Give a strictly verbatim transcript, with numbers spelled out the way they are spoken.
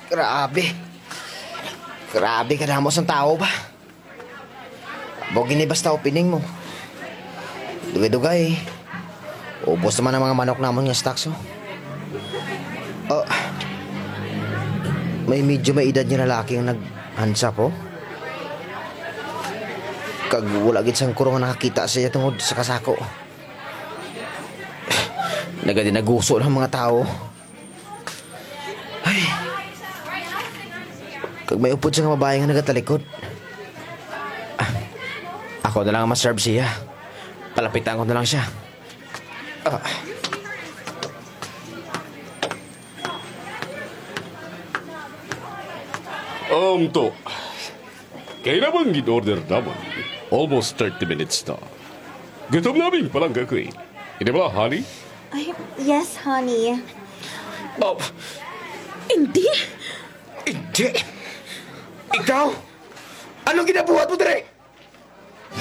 Grabe. Grabe ka damos ang tao ba? Bogi ni basta opening mo. Dugay-dugay. Ubos naman ang mga manok namon nga stocks, oh. Oh. May medyo may edad niya lalaki ang nag-hansa po. Kag wala gid sang kurong nga nakakita siya tungod sa kasako. Nagadi naguso ng mga tao. Ay. Kag may upod sa nga babae nga nagatalikod. Ah, ako na lang ang maserve siya. Palapitan ko na lang siya. Ah. Um, to. Kaya naman in-order naman. Almost thirty minutes na. Gutom namin palang gagawin. Hindi ba, honey? Ay, yes, honey. Oh, Hindi. hindi. Ikaw? Anong ginabuhat mo, Dre?